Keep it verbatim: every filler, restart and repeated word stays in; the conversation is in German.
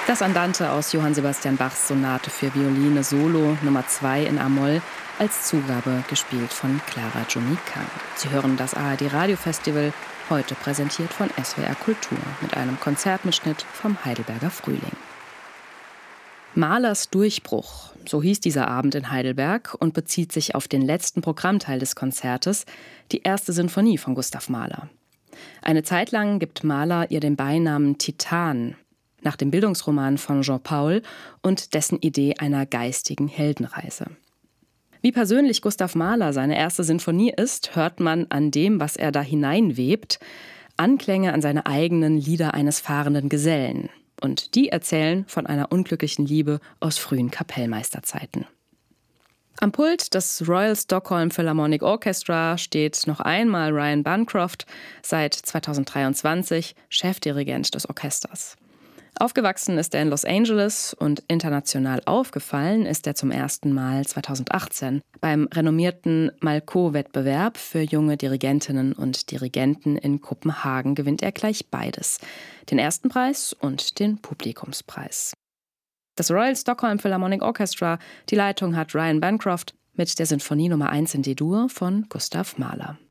Das Andante aus Johann Sebastian Bachs Sonate für Violine Solo Nummer zwei in a-Moll, als Zugabe gespielt von Clara Juni Kang. Sie hören das A R D Radiofestival, heute präsentiert von S W R Kultur mit einem Konzertmitschnitt vom Heidelberger Frühling. Mahlers Durchbruch, so hieß dieser Abend in Heidelberg und bezieht sich auf den letzten Programmteil des Konzertes, die erste Sinfonie von Gustav Mahler. Eine Zeit lang gibt Mahler ihr den Beinamen Titan, nach dem Bildungsroman von Jean Paul und dessen Idee einer geistigen Heldenreise. Wie persönlich Gustav Mahler seine erste Sinfonie ist, hört man an dem, was er da hineinwebt, Anklänge an seine eigenen Lieder eines fahrenden Gesellen. Und die erzählen von einer unglücklichen Liebe aus frühen Kapellmeisterzeiten. Am Pult des Royal Stockholm Philharmonic Orchestra steht noch einmal Ryan Bancroft, seit zweitausenddreiundzwanzig Chefdirigent des Orchesters. Aufgewachsen ist er in Los Angeles und international aufgefallen ist er zum ersten Mal zweitausendachtzehn. Beim renommierten Malko-Wettbewerb für junge Dirigentinnen und Dirigenten in Kopenhagen gewinnt er gleich beides, den ersten Preis und den Publikumspreis. Das Royal Stockholm Philharmonic Orchestra, die Leitung hat Ryan Bancroft mit der Sinfonie Nummer eins in D-Dur von Gustav Mahler.